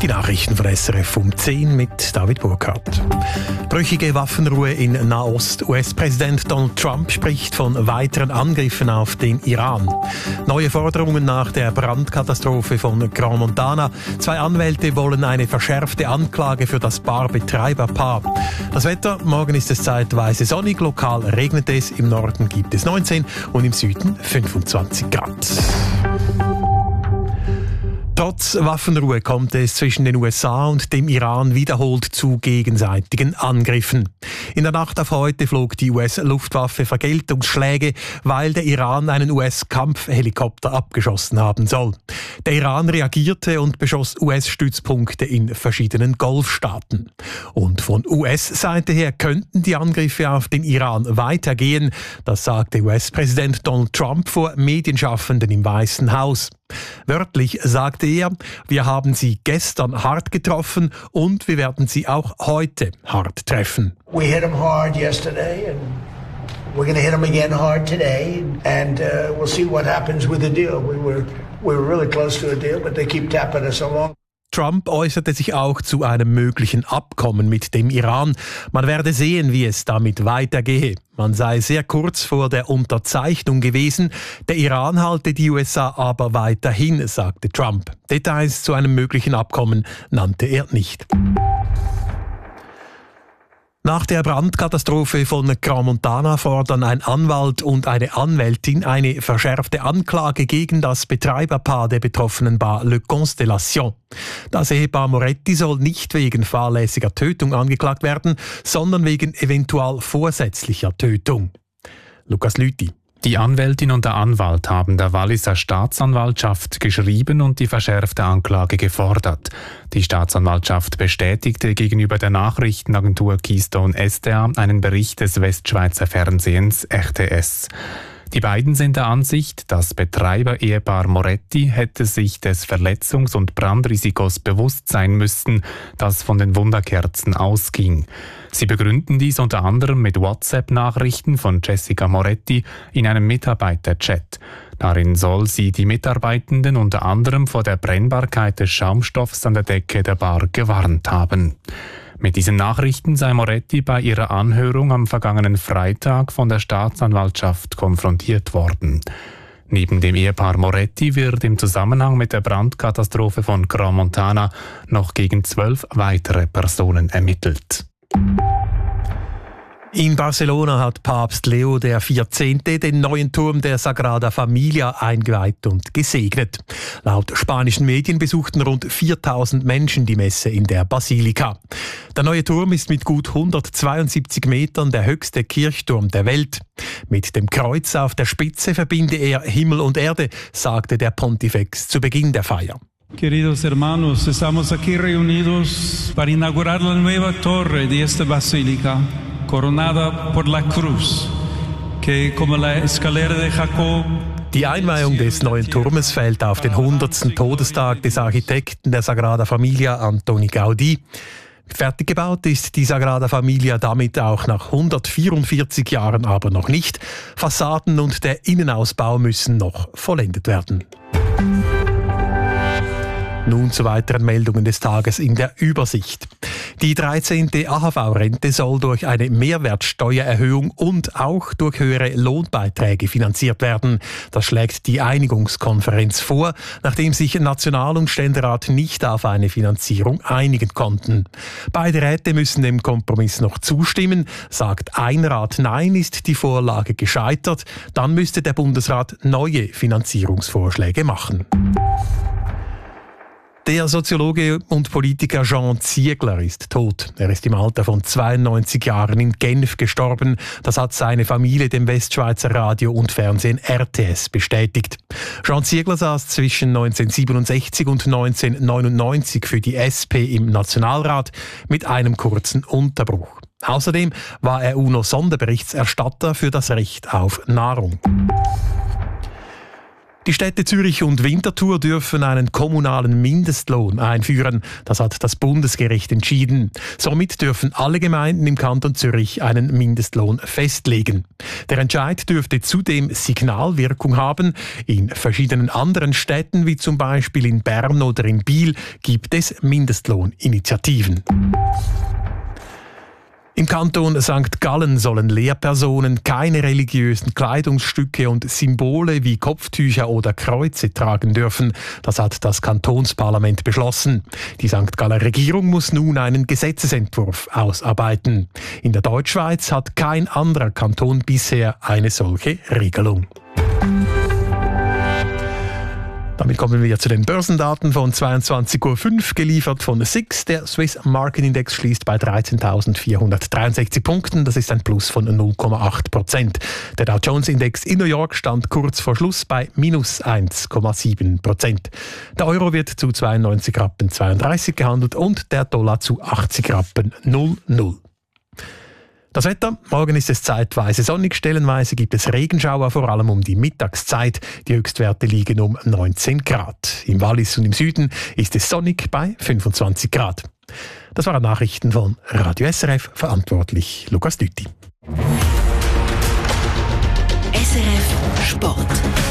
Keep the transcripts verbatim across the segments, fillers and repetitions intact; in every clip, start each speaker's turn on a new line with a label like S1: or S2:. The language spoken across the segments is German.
S1: Die Nachrichten von S R F um zehn mit David Burkhardt. Brüchige Waffenruhe in Nahost. U S-Präsident Donald Trump spricht von weiteren Angriffen auf den Iran. Neue Forderungen nach der Brandkatastrophe von Grand Montana. Zwei Anwälte wollen eine verschärfte Anklage für das Barbetreiberpaar. Das Wetter, morgen ist es zeitweise sonnig, lokal regnet es, im Norden gibt es neunzehn und im Süden fünfundzwanzig Grad. Trotz Waffenruhe kommt es zwischen den U S A und dem Iran wiederholt zu gegenseitigen Angriffen. In der Nacht auf heute flog die U S-Luftwaffe Vergeltungsschläge, weil der Iran einen U S-Kampfhelikopter abgeschossen haben soll. Der Iran reagierte und beschoss U S-Stützpunkte in verschiedenen Golfstaaten. Und von U S-Seite her könnten die Angriffe auf den Iran weitergehen. Das sagte U S-Präsident Donald Trump vor Medienschaffenden im Weißen Haus. Wörtlich sagte er, wir haben sie gestern hart getroffen und wir werden sie auch heute hart treffen.
S2: We hit them hard yesterday and we're going to hit them again hard today and uh, we'll see what happens with the deal. We were we were really close to a deal, but they keep tapping us along.
S1: Trump äußerte sich auch zu einem möglichen Abkommen mit dem Iran. Man werde sehen, wie es damit weitergehe. Man sei sehr kurz vor der Unterzeichnung gewesen. Der Iran halte die U S A aber weiterhin, sagte Trump. Details zu einem möglichen Abkommen nannte er nicht. Nach der Brandkatastrophe von Grand Montana fordern ein Anwalt und eine Anwältin eine verschärfte Anklage gegen das Betreiberpaar der betroffenen Bar Le Constellation. Das Ehepaar Moretti soll nicht wegen fahrlässiger Tötung angeklagt werden, sondern wegen eventual vorsätzlicher Tötung. Lukas Lüthi.
S3: Die Anwältin und der Anwalt haben der Walliser Staatsanwaltschaft geschrieben und die verschärfte Anklage gefordert. Die Staatsanwaltschaft bestätigte gegenüber der Nachrichtenagentur Keystone S D A einen Bericht des Westschweizer Fernsehens R T S. Die beiden sind der Ansicht, das Betreiber-Ehepaar Moretti hätte sich des Verletzungs- und Brandrisikos bewusst sein müssen, das von den Wunderkerzen ausging. Sie begründen dies unter anderem mit WhatsApp-Nachrichten von Jessica Moretti in einem Mitarbeiterchat. Darin soll sie die Mitarbeitenden unter anderem vor der Brennbarkeit des Schaumstoffs an der Decke der Bar gewarnt haben. Mit diesen Nachrichten sei Moretti bei ihrer Anhörung am vergangenen Freitag von der Staatsanwaltschaft konfrontiert worden. Neben dem Ehepaar Moretti wird im Zusammenhang mit der Brandkatastrophe von Grand Montana noch gegen zwölf weitere Personen ermittelt.
S1: In Barcelona hat Papst Leo der vierzehnte den neuen Turm der Sagrada Familia eingeweiht und gesegnet. Laut spanischen Medien besuchten rund viertausend Menschen die Messe in der Basilika. Der neue Turm ist mit gut hundertzweiundsiebzig Metern der höchste Kirchturm der Welt. Mit dem Kreuz auf der Spitze verbinde er Himmel und Erde, sagte der Pontifex zu Beginn der Feier.
S4: Queridos hermanos, estamos aquí reunidos para inaugurar la nueva torre de esta basílica, coronada por la cruz, que como la escalera de Jacob.
S1: Die Einweihung des neuen Turmes fällt auf den hundertsten Todestag des Architekten der Sagrada Familia, Antoni Gaudí. Fertig gebaut ist die Sagrada Familia damit auch nach hundertvierundvierzig Jahren aber noch nicht. Fassaden und der Innenausbau müssen noch vollendet werden. Nun zu weiteren Meldungen des Tages in der Übersicht. Die dreizehnte A H V-Rente soll durch eine Mehrwertsteuererhöhung und auch durch höhere Lohnbeiträge finanziert werden. Das schlägt die Einigungskonferenz vor, nachdem sich National- und Ständerat nicht auf eine Finanzierung einigen konnten. Beide Räte müssen dem Kompromiss noch zustimmen. Sagt ein Rat Nein, ist die Vorlage gescheitert. Dann müsste der Bundesrat neue Finanzierungsvorschläge machen. Der Soziologe und Politiker Jean Ziegler ist tot. Er ist im Alter von zweiundneunzig Jahren in Genf gestorben. Das hat seine Familie dem Westschweizer Radio und Fernsehen R T S bestätigt. Jean Ziegler saß zwischen neunzehnhundertsiebenundsechzig und neunzehnhundertneunundneunzig für die S P im Nationalrat mit einem kurzen Unterbruch. Außerdem war er U N O-Sonderberichterstatter für das Recht auf Nahrung. Die Städte Zürich und Winterthur dürfen einen kommunalen Mindestlohn einführen. Das hat das Bundesgericht entschieden. Somit dürfen alle Gemeinden im Kanton Zürich einen Mindestlohn festlegen. Der Entscheid dürfte zudem Signalwirkung haben. In verschiedenen anderen Städten, wie zum Beispiel in Bern oder in Biel, gibt es Mindestlohninitiativen. Im Kanton Sankt Gallen sollen Lehrpersonen keine religiösen Kleidungsstücke und Symbole wie Kopftücher oder Kreuze tragen dürfen. Das hat das Kantonsparlament beschlossen. Die Sankt Galler Regierung muss nun einen Gesetzesentwurf ausarbeiten. In der Deutschschweiz hat kein anderer Kanton bisher eine solche Regelung. Damit kommen wir zu den Börsendaten von zweiundzwanzig Uhr fünf, geliefert von S I X. Der Swiss Market Index schließt bei dreizehntausendvierhundertdreiundsechzig Punkten. Das ist ein Plus von null Komma acht Prozent. Der Dow Jones Index in New York stand kurz vor Schluss bei minus eins Komma sieben Prozent. Der Euro wird zu zweiundneunzig Rappen zweiunddreißig gehandelt und der Dollar zu achtzig Rappen null null. Das Wetter: Morgen ist es zeitweise sonnig, stellenweise gibt es Regenschauer, vor allem um die Mittagszeit. Die Höchstwerte liegen um neunzehn Grad. Im Wallis und im Süden ist es sonnig bei fünfundzwanzig Grad. Das waren Nachrichten von Radio S R F, verantwortlich Lukas Lüthi.
S5: S R F Sport.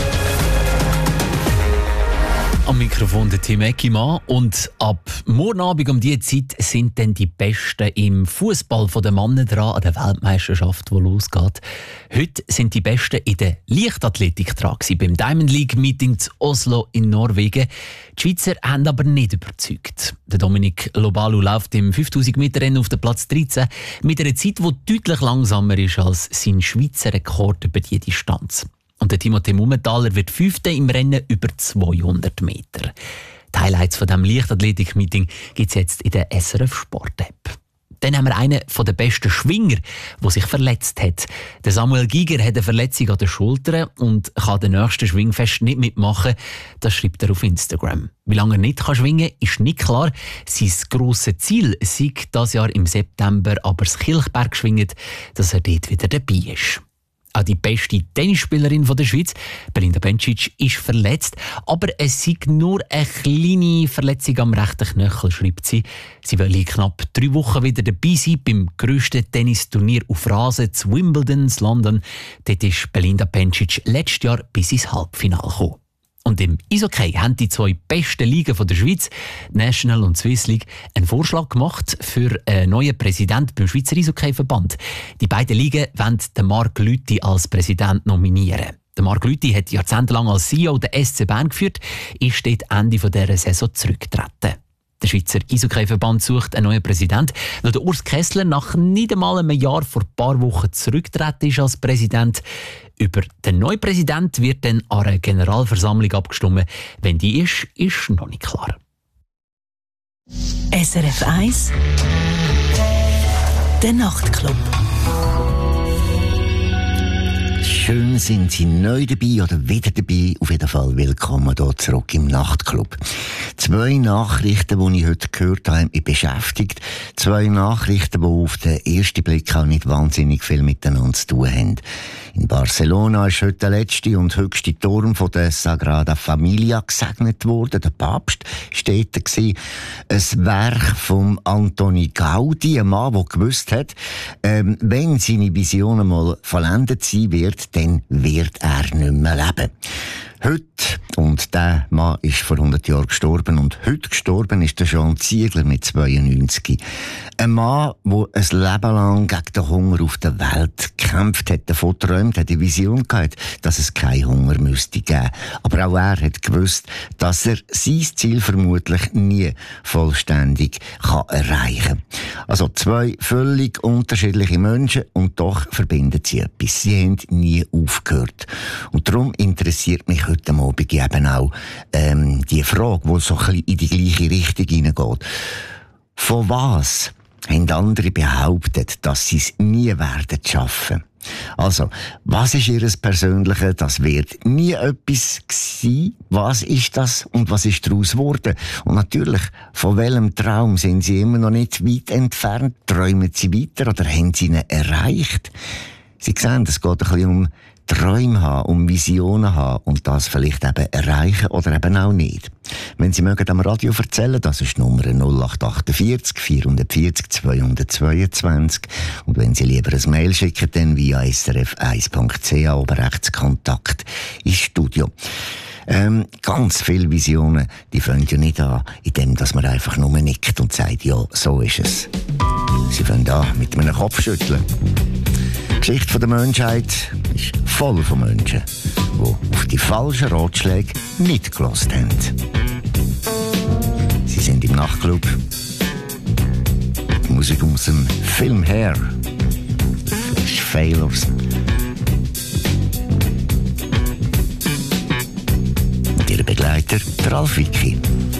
S5: Am Mikrofon der Tim Eckimann. Und ab morgen Abend um diese Zeit sind dann die Besten im Fußball der Männer dran an der Weltmeisterschaft, die losgeht. Heute sind die Besten in der Leichtathletik dran gewesen, beim Diamond League Meeting zu Oslo in Norwegen. Die Schweizer haben aber nicht überzeugt. Der Dominik Lobalu läuft im fünftausend Meter Rennen auf den Platz dreizehn mit einer Zeit, die deutlich langsamer ist als sein Schweizer Rekord über diese Distanz. Und der Timothée Mumenthaler wird Fünfter im Rennen über zweihundert Meter. Die Highlights von diesem Leichtathletik-Meeting gibt es jetzt in der S R F Sport-App. Dann haben wir einen der besten Schwinger, der sich verletzt hat. Der Samuel Giger hat eine Verletzung an der Schulter und kann den nächsten Schwingfest nicht mitmachen. Das schreibt er auf Instagram. Wie lange er nicht schwingen kann, ist nicht klar. Sein grosses Ziel sei dieses Jahr im September aber das Kilchberg schwingen, dass er dort wieder dabei ist. Auch die beste Tennisspielerin der Schweiz, Belinda Bencic, ist verletzt. Aber es sei nur eine kleine Verletzung am rechten Knöchel, schreibt sie. Sie will in knapp drei Wochen wieder dabei sein beim grössten Tennisturnier auf Rasen zu Wimbledon, London. Dort ist Belinda Bencic letztes Jahr bis ins Halbfinale gekommen. Und im Eishockey haben die zwei besten Ligen der Schweiz, National und Swiss League, einen Vorschlag gemacht für einen neuen Präsidenten beim Schweizer Eishockey-Verband. Die beiden Ligen wollen den Marc Lüthi als Präsident nominieren. Der Marc Lüthi hat jahrzehntelang als C E O der S C Bern geführt, ist dort Ende dieser Saison zurückgetreten. Der Schweizer Eishockey-Verband sucht einen neuen Präsidenten, weil der Urs Kessler nach nicht einmal einem Jahr vor ein paar Wochen zurückgetreten ist als Präsident. Über den neuen Präsidenten wird dann an einer Generalversammlung abgestimmt. Wenn die ist, ist noch nicht klar.
S6: S R F eins Der Nachtclub.
S7: Schön sind Sie neu dabei oder wieder dabei. Auf jeden Fall willkommen hier zurück im Nachtclub. Zwei Nachrichten, die ich heute gehört habe, haben mich beschäftigt. Zwei Nachrichten, die auf den ersten Blick auch nicht wahnsinnig viel miteinander zu tun haben. In Barcelona ist heute der letzte und höchste Turm von der Sagrada Familia gesegnet worden. Der Papst steht da gewesen. Ein Werk von Antoni Gaudi, ein Mann, der gewusst hat, ähm, wenn seine Vision einmal vollendet sein wird, dann wird er nicht mehr leben. Heute, und der Mann ist vor hundert Jahren gestorben, und heute gestorben ist der Jean Ziegler mit zweiundneunzig. Ein Mann, der ein Leben lang gegen den Hunger auf der Welt gekämpft hat, davon träumt, hat die Vision gehabt, dass es keinen Hunger müsste geben. Aber auch er hat gewusst, dass er sein Ziel vermutlich nie vollständig kann erreichen kann. Also zwei völlig unterschiedliche Menschen, und doch verbinden sie etwas. Sie haben nie aufgehört. Und darum interessiert mich heute Abend eben auch ähm, die Frage, die so ein bisschen in die gleiche Richtung hineingeht. Von was haben andere behauptet, dass sie es nie werden schaffen? Also, was ist ihr Persönliches? Das wird nie etwas sein. Was ist das und was ist daraus geworden? Und natürlich, von welchem Traum sind sie immer noch nicht weit entfernt? Träumen sie weiter oder haben sie ihn erreicht? Sie sehen, es geht ein bisschen um Träume haben und Visionen haben und das vielleicht eben erreichen oder eben auch nicht. Wenn Sie mögen am Radio erzählen, das ist die Nummer null acht achtundvierzig vierhundertvierzig zweihundertzweiundzwanzig. Und wenn Sie lieber ein Mail schicken, dann via s r f eins punkt c h oben rechts Kontakt ins Studio. Ähm, ganz viele Visionen, die fangen ja nicht an, indem dass man einfach nur nickt und sagt, ja, so ist es. Sie fangen an mit einem Kopfschütteln. Die Geschichte der Menschheit ist voll von Menschen, die auf die falschen Ratschläge nicht gehört haben. Sie sind im Nachtclub. Die Musik aus dem Film Hair. Das ist Failures. Und ihr Begleiter, der Ralf Wicki.